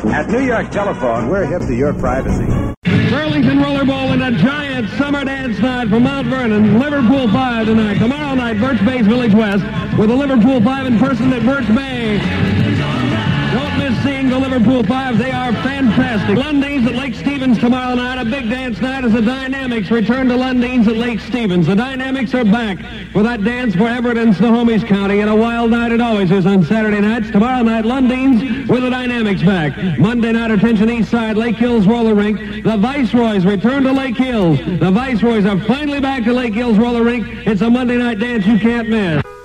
At New York Telephone, we're hip to your privacy. Burlington Roller Bowl and a giant summer dance night from Mount Vernon. Liverpool 5 tonight. Tomorrow night, Birch Bay's Village West with the Liverpool 5 in person at Birch Bay. Don't miss seeing the Liverpool 5s. They are fantastic. Lundine's at Lake Stevens tomorrow night. A big dance night as the Dynamics return to Lundine's at Lake Stevens. The Dynamics are back for that dance for Everett and Snohomish County. And a wild night it always is on Saturday nights. Tomorrow night, Lundine's with the Dynamics back. Monday night, attention East Side, Lake Hills Roller Rink. The Viceroys return to Lake Hills. The Viceroys are finally back to Lake Hills Roller Rink. It's a Monday night dance you can't miss.